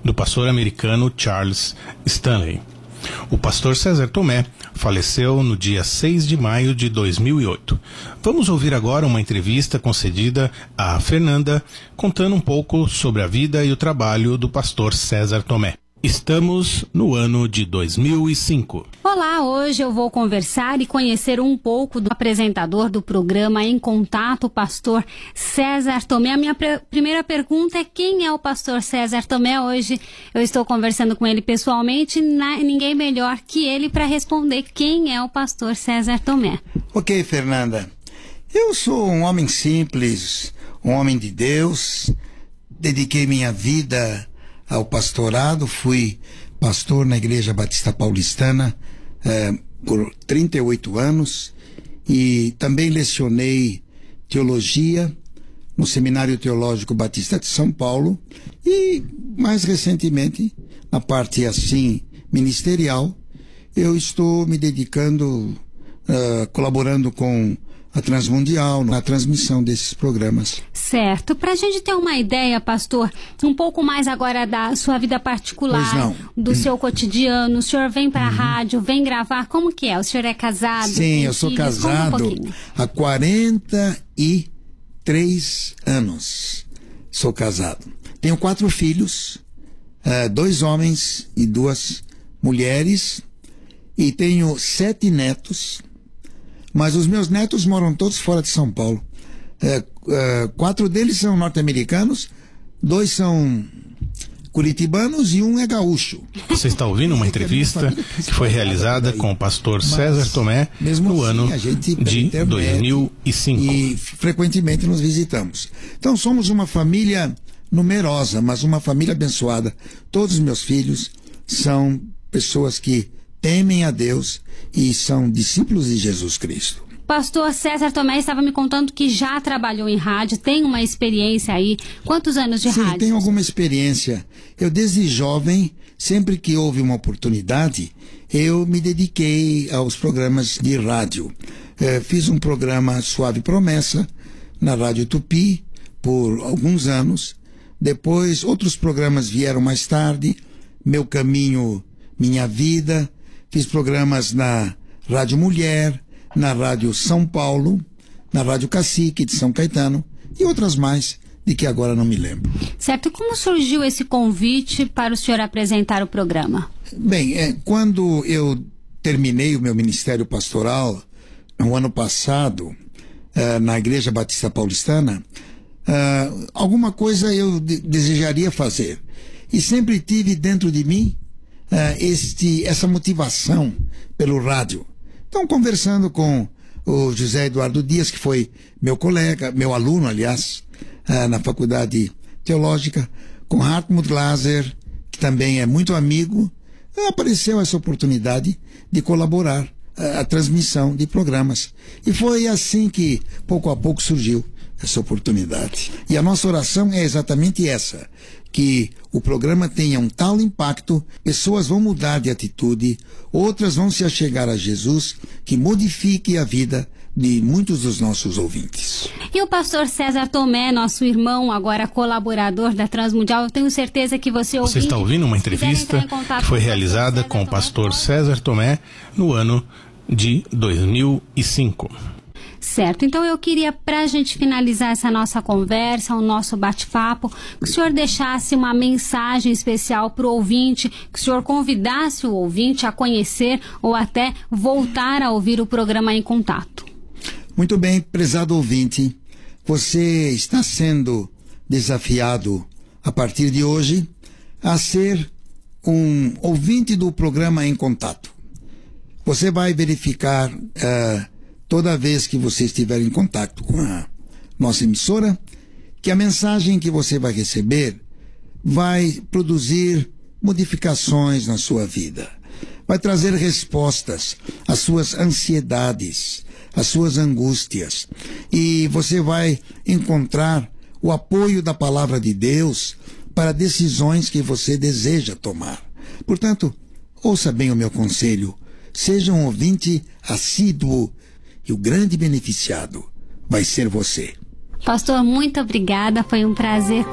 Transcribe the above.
do pastor americano Charles Stanley. O pastor César Tomé faleceu no dia 6 de maio de 2008. Vamos ouvir agora uma entrevista concedida a Fernanda, contando um pouco sobre a vida e o trabalho do pastor César Tomé. Estamos no ano de 2005. Olá, hoje eu vou conversar e conhecer um pouco do apresentador do programa Em Contato, o pastor César Tomé. A minha primeira pergunta é: quem é o pastor César Tomé? Hoje eu estou conversando com ele pessoalmente, ninguém melhor que ele para responder quem é o pastor César Tomé. Ok, Fernanda. Eu sou um homem simples, um homem de Deus, dediquei minha vida ao pastorado, fui pastor na Igreja Batista Paulistana por 38 anos e também lecionei teologia no Seminário Teológico Batista de São Paulo e, mais recentemente, na parte assim ministerial, eu estou me dedicando, colaborando com a Transmundial, na transmissão desses programas. Certo. Para a gente ter uma ideia, pastor, um pouco mais agora da sua vida particular, do seu cotidiano, o senhor vem para a rádio, vem gravar, como que é? O senhor é casado? Sim, eu sou casado há 43 anos. Sou casado. Tenho 4 filhos, 2 homens e 2 mulheres, e tenho 7 netos. Mas os meus netos moram todos fora de São Paulo. 4 deles são norte-americanos, 2 são curitibanos e 1 é gaúcho. Você está ouvindo uma entrevista que foi realizada com o pastor César Tomé no ano de 2005. E frequentemente nos visitamos. Então somos uma família numerosa, mas uma família abençoada. Todos os meus filhos são pessoas que temem a Deus e são discípulos de Jesus Cristo. Pastor César Tomé estava me contando que já trabalhou em rádio, tem uma experiência aí. Quantos anos de rádio? Sim, tenho alguma experiência. Eu desde jovem, sempre que houve uma oportunidade, eu me dediquei aos programas de rádio. Fiz um programa Suave Promessa na Rádio Tupi por alguns anos. Depois outros programas vieram mais tarde, Meu Caminho, Minha Vida. Fiz programas na Rádio Mulher, na Rádio São Paulo, na Rádio Cacique de São Caetano e outras mais, de que agora não me lembro. Certo. Como surgiu esse convite para o senhor apresentar o programa? Bem, quando eu terminei o meu ministério pastoral, no ano passado, na Igreja Batista Paulistana, alguma coisa eu desejaria fazer. E sempre tive dentro de mim essa motivação pelo rádio. Então, conversando com o José Eduardo Dias, que foi meu colega, meu aluno, aliás, na Faculdade Teológica, com Hartmut Glaser, que também é muito amigo, apareceu essa oportunidade de colaborar a transmissão de programas. E foi assim que, pouco a pouco, surgiu essa oportunidade. E a nossa oração é exatamente essa: que o programa tenha um tal impacto, pessoas vão mudar de atitude, outras vão se achegar a Jesus, que modifique a vida de muitos dos nossos ouvintes. E o pastor César Tomé, nosso irmão, agora colaborador da Transmundial, eu tenho certeza que você está ouvindo uma entrevista que foi realizada com o pastor César Tomé no ano de 2005. Certo, então eu queria, para a gente finalizar essa nossa conversa, o nosso bate-papo, que o senhor deixasse uma mensagem especial para o ouvinte, que o senhor convidasse o ouvinte a conhecer ou até voltar a ouvir o programa Em Contato. Muito bem, prezado ouvinte, você está sendo desafiado a partir de hoje a ser um ouvinte do programa Em Contato. Você vai verificar toda vez que você estiver em contato com a nossa emissora, que a mensagem que você vai receber vai produzir modificações na sua vida. Vai trazer respostas às suas ansiedades, às suas angústias. E você vai encontrar o apoio da palavra de Deus para decisões que você deseja tomar. Portanto, ouça bem o meu conselho. Seja um ouvinte assíduo e o grande beneficiado vai ser você. Pastor, muito obrigada, foi um prazer